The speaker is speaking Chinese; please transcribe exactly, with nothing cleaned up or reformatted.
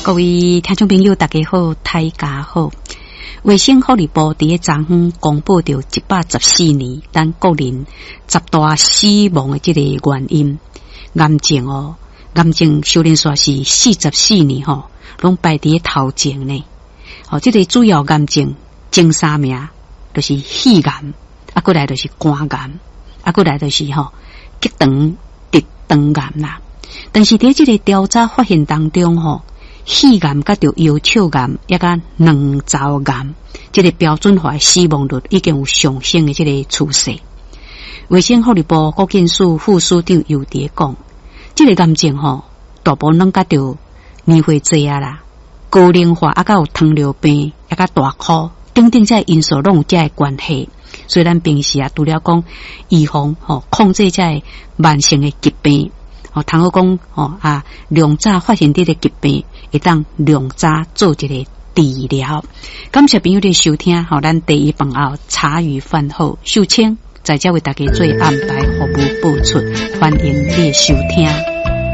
各位听众朋友，大家好，大家好。卫生福利部伫个昨昏公布着一百十四年咱国人十大死亡的这个原因，癌症哦，癌症修炼说是四十四年吼，拢排伫头前呢。哦，这个主要癌症前三名就是肺癌，啊，过来就是肝癌，啊，过来就是吼结肠直肠癌啦。但是伫这个调查发现当中吼，肺癌甲着腰鞘癌也甲卵巢癌，这个标准化死亡率已经有上升的这个趋势。卫生福利部国健署副署长又伫讲，这个癌症吼，大部分拢甲着年岁济啊啦，高龄化啊，甲有糖尿病，啊，甲大哭，等等这因素拢有这个关系。虽然平时啊，除了讲预防吼，控制这慢性的疾病。哦，通好讲哦啊，量早发现这个疾病，会当量早做一个治疗。感谢朋友的收听，好，咱第一饭后茶余饭后，秀清在这为大家做安排服务播出，欢迎你的收听。